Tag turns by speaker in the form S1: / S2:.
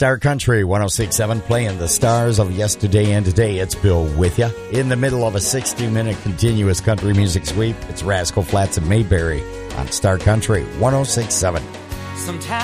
S1: Star Country 106.7, playing the stars of yesterday and today. It's Bill with you. In the middle of a 60-minute continuous country music sweep, it's Rascal Flatts and Mayberry on Star Country 106.7.
S2: Sometimes